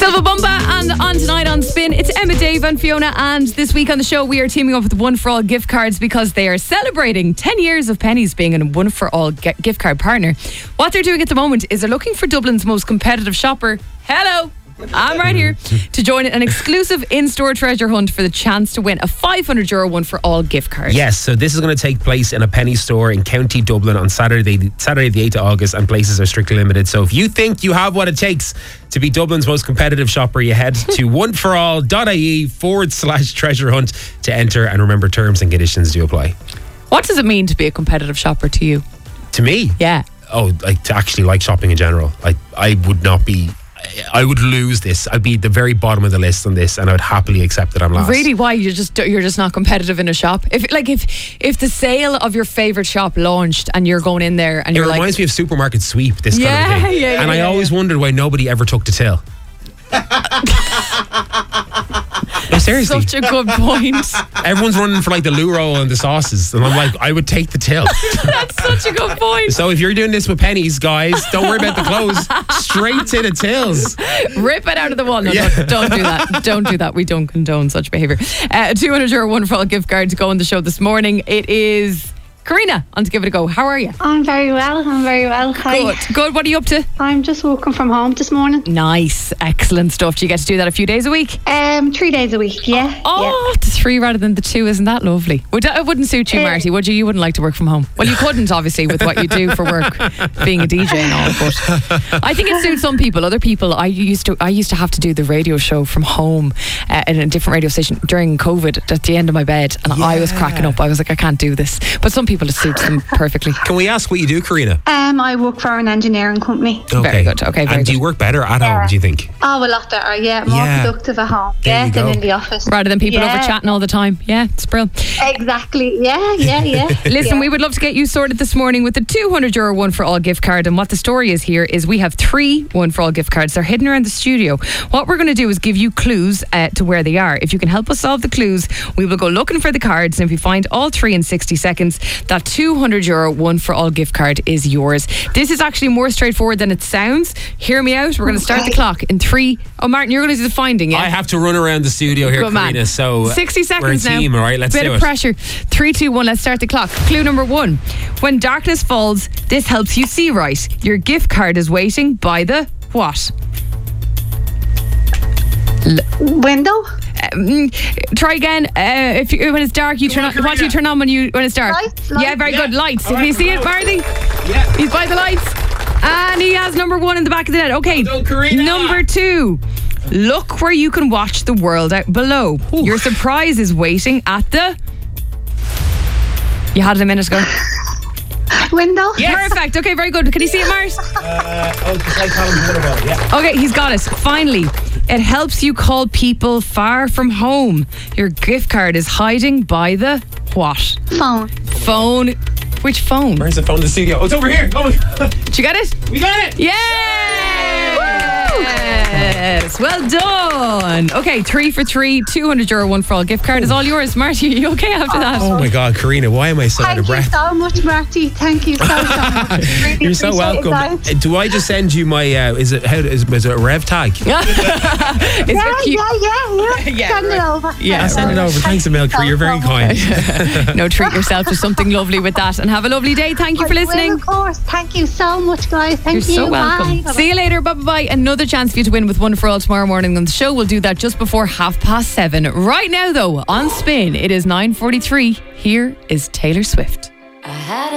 Silva Bumba, and on tonight on Spin, it's Emma, Dave and Fiona, and this week on the show we are teaming up with One For All gift cards because they are celebrating 10 years of Penneys being a One For All gift card partner. What they're doing at the moment is they're looking for Dublin's most competitive shopper. Hello! I'm right here to join an exclusive in-store treasure hunt for the chance to win a €500 One For All gift card. Yes, so this is going to take place in a Penny store in County Dublin on Saturday the 8th of August, and places are strictly limited. So if you think you have what it takes to be Dublin's most competitive shopper, you head to oneforall.ie/treasure hunt to enter, and remember, terms and conditions do apply. What does it mean to be a competitive shopper to you? To me? Yeah. Oh, like to actually like shopping in general. I would not be... I would lose this. I'd be at the very bottom of the list on this, and I would happily accept that I'm last. Really? Why? You're just not competitive in a shop? If the sale of your favourite shop launched and you're going in there and it you're like... It reminds me of Supermarket Sweep, this kind of thing. And I always wondered why nobody ever took the till. No, seriously. Such a good point. Everyone's running for like the loo roll and the sauces, and I'm like, I would take the till. That's such a good point. So if you're doing this with Penneys, guys, don't worry about the clothes. Straight to the tills. Rip it out of the wall. No, don't do that. Don't do that. We don't condone such behaviour. A €200 One For All gift card to go on the show this morning. It is Karina on to give it a go. How are you? I'm very well. Hi. Good. What are you up to? I'm just working from home this morning. Nice. Excellent stuff. Do you get to do that a few days a week? 3 days a week, yeah. Oh, the 3 rather than the 2. Isn't that lovely? It wouldn't suit you, Marty, would you? You wouldn't like to work from home. Well, you couldn't, obviously, with what you do for work, being a DJ and all. But I think it suits some people. Other people, I used to have to do the radio show from home in a different radio station during COVID at the end of my bed, and I was cracking up. I was like, I can't do this. But some people, it suits them perfectly. Can we ask what you do, Karina? I work for an engineering company. Okay. Very good. Okay, very and do good. you work better at home, do you think? Oh, a lot better, yeah. More productive at home, than in the office. Rather than people over chatting all the time. Yeah, it's brilliant. Exactly, yeah. Listen, we would love to get you sorted this morning with the €200 One For All gift card. And what the story is here is we have 3 One For All gift cards. They're hidden around the studio. What we're going to do is give you clues to where they are. If you can help us solve the clues, we will go looking for the cards. And if you find all 3 in 60 seconds, that €200 One For All gift card is yours. This is actually more straightforward than it sounds. Hear me out. We're going to start the clock in 3. Oh, Martin, you're going to do the finding, yeah? I have to run around the studio here, Good man. Karina. So 60 seconds we're a team, now. all right? Let's do it. Bit of pressure. 3, 2, 1. Let's start the clock. Clue number 1. When darkness falls, this helps you see right. Your gift card is waiting by the what? Window? Try again. When it's dark, you turn on. What do you turn on when it's dark? Lights. Yeah, very good. Lights. All Can you right, see it, Marty? Yeah. He's by the lights, and he has number 1 in the back of the net. Okay. Well done, Karina. Number 2. Look where you can watch the world out below. Ooh. Your surprise is waiting at the... You had it a minute ago. Window? Yes. Perfect. Okay, very good. Can you see it, Mart? It's like Colin's water bottle, yeah. Okay, he's got it. Finally, it helps you call people far from home. Your gift card is hiding by the what? Phone. Which phone? Where's the phone in the studio? Oh, it's over here. Oh, Did you get it? we got it. Yes! Well done. Okay, 3 for 3, €200 One For All gift card is all yours. Marty, are you okay after that? Oh my God, Karina, why am I so out of breath? Thank you so much, Marty. Thank you so much. Really You're so appreciate welcome. it, Do I just send you my? Is it a rev tag? Is there cute- Yeah. Send it over. Yeah, I'll send it over. Thanks a million, You're very kind. No, treat yourself to something lovely with that and have a lovely day. Thank you for listening. Of course. Thank you so much, guys. Thank you. You're so welcome. Bye. See you later. Bye-bye. Another chance for you to win with One For All tomorrow morning on the show. We'll do that just before 7:30. Right now, though, on Spin, it is 9:43. Here is Taylor Swift.